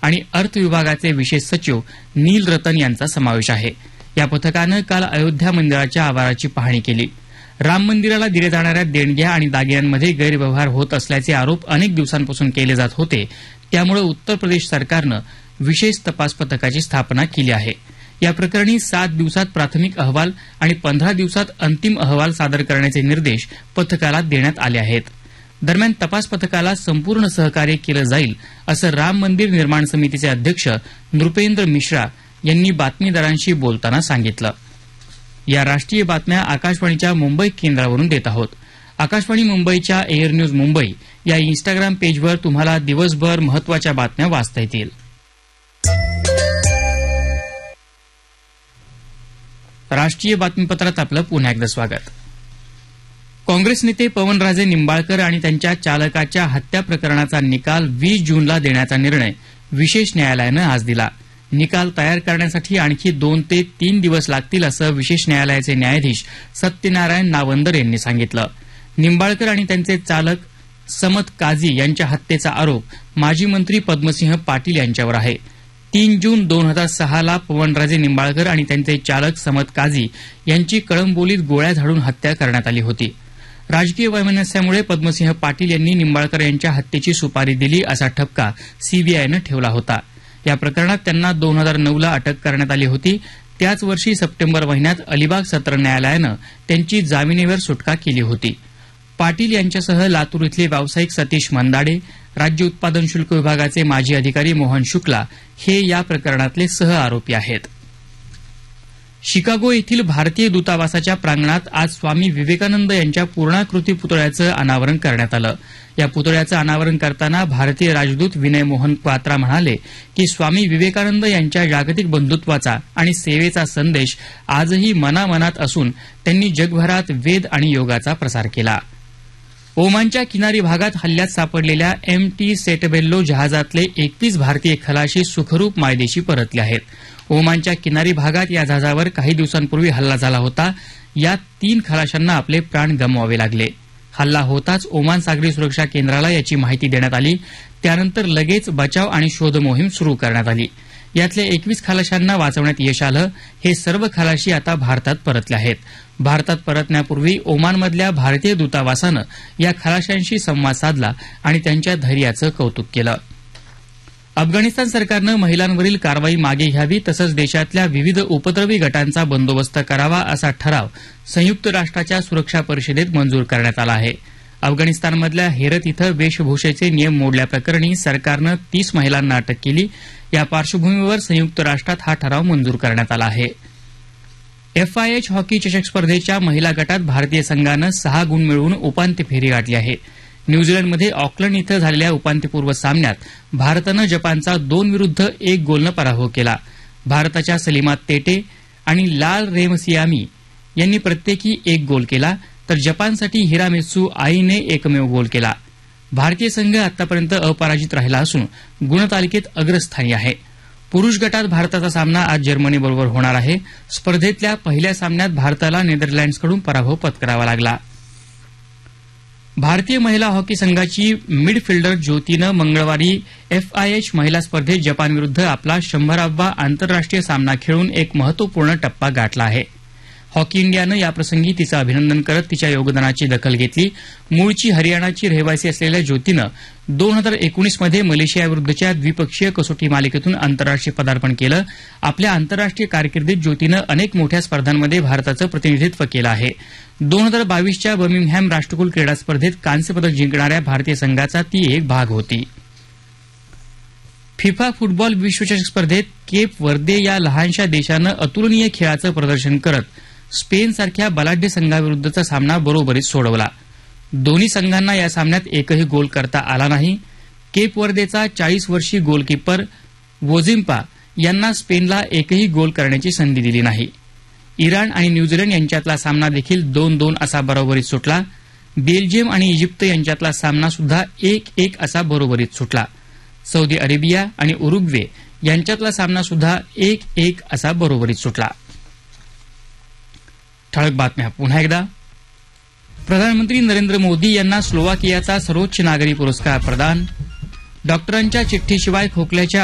आणि अर्थ विभागाचे विशेष सचिव नील रतन यांचा समावेश आहे. या पथकानं काल अयोध्या मंदिराच्या आवाराची पाहणी केली. राम मंदिराला दिल्या जाणाऱ्या देणग्या आणि दागिन्यांमध्ये गैरव्यवहार होत असल्याचे आरोप अनेक दिवसांपासून केले जात होते. त्यामुळे उत्तर प्रदेश सरकारनं विशेष तपास पथकाची स्थापना केली आहे. या प्रकरणी 7 दिवसात प्राथमिक अहवाल आणि 15 दिवसात अंतिम अहवाल सादर करण्याचे निर्देश पथकाला देण्यात आले आहेत. दरम्यान तपास पथकाला संपूर्ण सहकार्य केलं जाईल असं राम मंदिर निर्माण समितीचे अध्यक्ष नृपेंद्र मिश्रा यांनी बातमीदारांशी बोलताना सांगितलं. या राष्ट्रीय बातम्या आकाशवाणीच्या मुंबई केंद्रावरून देत आहोत. आकाशवाणी मुंबईच्या एअर न्यूज मुंबई या इन्स्टाग्राम पेजवर तुम्हाला दिवसभर महत्वाच्या बातम्या वाचता येतील. राष्ट्रीय बातमीपत्रात आपलं पुन्हा एकदा स्वागत. काँग्रेस नेते पवनराजे निंबाळकर आणि त्यांच्या चालकाच्या हत्या प्रकरणाचा निकाल 20 जूनला देण्याचा निर्णय विशेष न्यायालयानं आज दिला. निकाल तयार करण्यासाठी आणखी 2 ते 3 दिवस लागतील असं विशेष न्यायालयाचे न्यायाधीश सत्यनारायण नावंदर यांनी सांगितलं. निंबाळकर आणि त्यांचे चालक समत काझी यांच्या हत्येचा आरोप माजी मंत्री पद्मसिंह पाटील यांच्यावर आहे. 3 जून 2006ला पवनराजे निंबाळकर आणि त्यांचे चालक समत काझी यांची कळंबोलीत गोळ्या झाडून हत्या करण्यात आली होती. राजकीय वैमनस्यामुळे पद्मसिंह पाटील यांनी निंबाळकर यांच्या हत्येची सुपारी दिली असा ठपका सीबीआयनं ठेवला होता. या प्रकरणात त्यांना 2009ला अटक करण्यात आली होती. त्याच वर्षी सप्टेंबर महिन्यात अलिबाग सत्र न्यायालयानं त्यांची जामिनावर सुटका केली होती. पाटील यांच्यासह लातूर इथले व्यावसायिक सतीश मंदाडे, राज्य उत्पादन शुल्क विभागाचे माजी अधिकारी मोहन शुक्ला हे या प्रकरणातले सहआरोपी आहेत. शिकागो येथील भारतीय दूतावासाच्या प्रांगणात आज स्वामी विवेकानंद यांच्या पूर्णाकृती पुतळ्याचं अनावरण करण्यात आलं. या पुतळ्याचं अनावरण करताना भारतीय राजदूत विनय मोहन क्वात्रा म्हणाले की स्वामी विवेकानंद यांच्या जागतिक बंधुत्वाचा आणि सेवेचा संदेश आजही मनामनात असून त्यांनी जगभरात वेद आणि योगाचा प्रसार केला. ओमानच्या किनारी भागात हल्ल्यात सापडलेल्या MT सेटबेल्लो जहाजातले 21 भारतीय खलाशी सुखरूप मायदेशी परतले आहेत. ओमानच्या किनारी भागात या जहाजावर काही दिवसांपूर्वी हल्ला झाला होता. यात 3 खलाशांना आपले प्राण गमवावे लागले. हल्ला होताच ओमान सागरी सुरक्षा केंद्राला याची माहिती देण्यात आली. त्यानंतर लगेच बचाव आणि शोध मोहीम सुरू करण्यात आली. यातल्या 21 खलाशांना वाचवण्यात यश आलं. हे सर्व खलाशी आता भारतात परतले आहेत. भारतात परतण्यापूर्वी ओमानमधल्या भारतीय दूतावासानं या खलाशांशी संवाद साधला आणि त्यांच्या धैर्याचं कौतुक केलं. अफगाणिस्तान सरकारनं महिलांवरील कारवाई मागे घ्यावी तसंच देशातल्या विविध उपद्रवी गटांचा बंदोबस्त करावा असा ठराव संयुक्त राष्ट्राच्या सुरक्षा परिषदेत मंजूर करण्यात आला आहे. अफगाणिस्तानमधल्या हेरत इथं वेशभूषेचे नियम मोडल्याप्रकरणी सरकारनं 30 महिलांना अटक केली. या पार्श्वभूमीवर संयुक्त राष्ट्रात हा ठराव मंजूर करण्यात आला आहे. FIH हॉकी चषक स्पर्धेच्या महिला गटात भारतीय संघानं 6 गुण मिळवून उपांत्य फेरी गाठली आहे. न्यूझीलंडमध्ये ऑकलंड इथं झालेल्या उपांत्यपूर्व सामन्यात भारतानं जपानचा 2-1 गोलनं पराभव केला. भारताच्या सलीमा तेटे आणि लाल रेमसियामी यांनी प्रत्येकी 1 गोल केला तर जपानसाठी हिरामित्सू आईने एकमेव गोल केला. भारतीय संघ आतापर्यंत अपराजित राहिला असून गुणतालिकेत अग्रस्थानी आहे. पुरुष गटात भारताचा सामना आज जर्मनीबरोबर होणार आहे. स्पर्धेतल्या पहिल्या सामन्यात भारताला नेदरलँड्सकडून पराभव पत्करावा लागला. भारतीय महिला हॉकी संघाची मिडफिल्डर ज्योतीनं मंगळवारी FIH महिला स्पर्धेत जपानविरुद्ध आपला 100वा आंतरराष्ट्रीय सामना खेळून एक महत्वपूर्ण टप्पा गाठला आहे. हॉकी इंडियानं याप्रसंगी तिचं अभिनंदन करत तिच्या योगदानाची दखल घेतली. मूळची हरियाणाची रहिवासी असलेल्या ज्योतीनं 2019 मध्ये मलेशियाविरुद्धच्या द्विपक्षीय कसोटी मालिकेतून आंतरराष्ट्रीय पदार्पण केलं. आपल्या आंतरराष्ट्रीय कारकिर्दीत ज्योतीनं अनेक मोठ्या स्पर्धांमध्ये भारताचं प्रतिनिधित्व केलं आहे. 2022च्या बर्मिंगहॅम राष्ट्रकुल क्रीडा स्पर्धेत कांस्य पदक जिंकणाऱ्या भारतीय संघाचा ती एक भाग होती. फिफा फुटबॉल विश्वचषक स्पर्धेत केप वर्दे या लहानशा देशानं अतुलनीय खेळाचं प्रदर्शन करत स्पेनसारख्या बलाढ्य संघाविरुद्धचा सामना बरोबरीत सोडवला. दोन्ही संघांना या सामन्यात एकही गोल करता आला नाही. केप वर्देचा 40 वर्षीय गोलकीपर वोझिम्पा यांना स्पेनला एकही गोल करण्याची संधी दिली नाही. इराण आणि न्यूझीलंड यांच्यातला सामना देखील 2-2 असा बरोबरीत सुटला. बेल्जियम आणि इजिप्त यांच्यातला सामना सुद्धा 1-1 असा बरोबरीत सुटला. सौदी अरेबिया आणि उरुग्वे यांच्यातला सामना सुद्धा 1-1 असा बरोबरीत सुटला. ठळक बातम्या पुन्हा एकदा. प्रधानमंत्री नरेंद्र मोदी यांना स्लोवाकियाचा सर्वोच्च नागरी पुरस्कार प्रदान. डॉक्टरांच्या चिठ्ठीशिवाय खोकल्याच्या